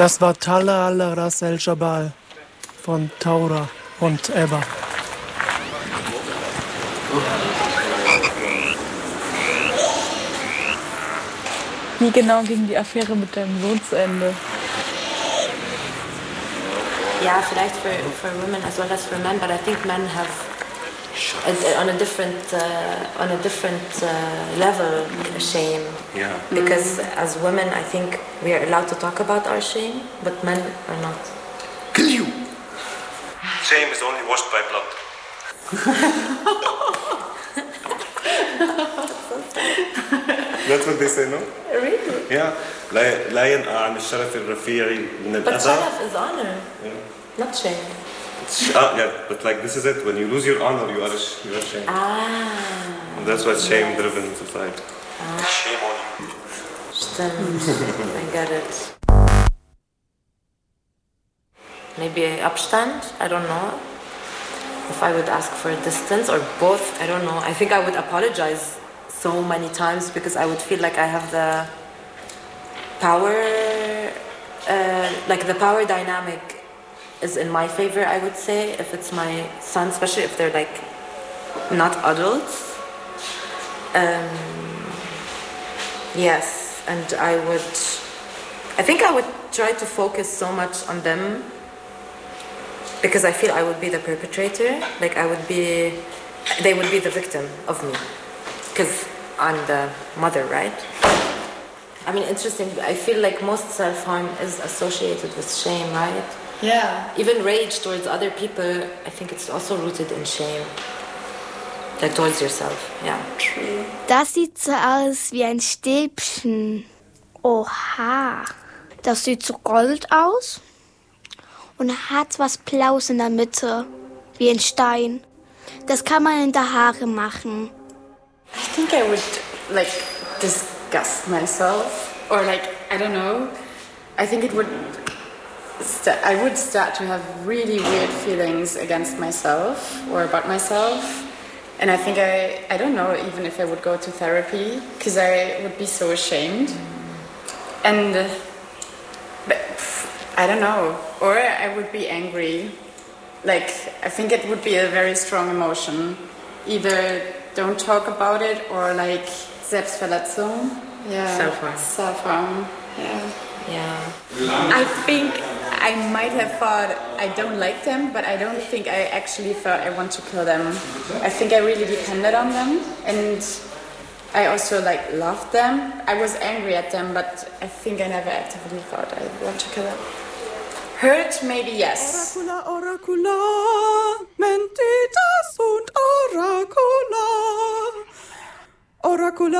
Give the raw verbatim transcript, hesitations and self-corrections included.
Das war Talla alla Ras el Jabal von Taura und Eva. Wie genau ging die Affäre mit deinem Sohn zu Ende? Ja, vielleicht for, for women as well as for men, but I think men have a, on a different uh, on a different uh, level shame. Yeah. Because as women, I think we are allowed to talk about our shame, but men are not. Kill you. Shame is only washed by blood. That's what they say, no? Really? Yeah. لا لا ينقع عن الشرف الرفيعي من But الأذى. sharaf is honor, Yeah. not shame. It's, uh, yeah, but like this is it. When you lose your honor, you are you are shamed. Ah. And that's what shame-driven society. Ah. Shame on you. Stimmt. I get it. Maybe Abstand? I don't know. If I would ask for distance or both, I don't know. I think I would apologize so many times because I would feel like I have the power, uh, like the power dynamic is in my favor, I would say, if it's my son, especially if they're like not adults. Um, yes, and I would, I think I would try to focus so much on them because I feel I would be the perpetrator, like I would be, they would be the victim of me because I'm the mother, right? I mean, interesting, I feel like most self-harm is associated with shame, right? Ja. Even rage towards other people, I think it's also rooted in shame. Like towards yourself, yeah. True. Das sieht so aus wie ein Stäbchen. Oha. Das sieht so gold aus und hat was Blaues in der Mitte, wie ein Stein. Das kann man in der Haare machen. I think I would like disgust myself, or like I don't know. I think it would. St- I would start to have really weird feelings against myself or about myself, and I think I I don't know even if I would go to therapy because I would be so ashamed, and uh, but, pff, I don't know, or I would be angry. Like I think it would be a very strong emotion. Either don't talk about it or like Selbstverletzung. Yeah. Self-harm. Self-harm. Yeah. Yeah. I think I might have thought I don't like them, but I don't think I actually thought I want to kill them. I think I really depended on them, and I also like loved them. I was angry at them, but I think I never actively thought I want to kill them. Hurt, maybe yes. Oracula, oracula, mentitas und oracula. Oracula.